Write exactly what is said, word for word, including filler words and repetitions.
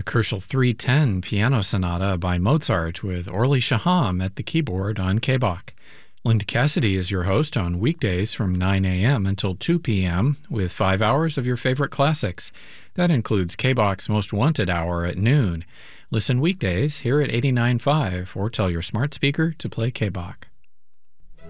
the Kerschel three ten Piano Sonata by Mozart with Orly Shaham at the keyboard on K B O C. Linda Cassidy is your host on weekdays from nine a.m. until two p.m. with five hours of your favorite classics. That includes K B O C's Most Wanted Hour at noon. Listen weekdays here at eighty-nine point five or tell your smart speaker to play K B O C.